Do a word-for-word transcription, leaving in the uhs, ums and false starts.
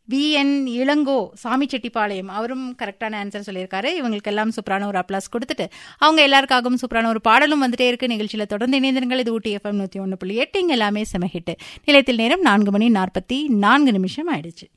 We என் இளங்கோ சாமிச்செட்டிப்பாளையம் அவரும் கரெக்டான answer சொல்லியிருக்காரு. இவங்களுக்கு எல்லாம் சூப்பரான ஒரு அப்ளாஸ் கொடுத்துட்டு அவங்க எல்லாருக்காகவும் சூப்பரான ஒரு பாடலும் வந்துட்டே இருக்கு. நிகழ்ச்சியில தொடர்ந்து இணைந்திருங்கள். இது ஊட்டி எஃப்எம் நூத்தி ஒன்று புள்ளி எட்டு. இங்க எல்லாமே செம ஹிட். நிலையத்தில் நேரம் நான்கு மணி நாற்பத்தி நான்கு நிமிஷம் ஆயிடுச்சு.